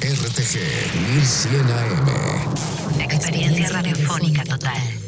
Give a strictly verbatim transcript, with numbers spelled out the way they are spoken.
R T G mil cien A M. Experiencia radiofónica total.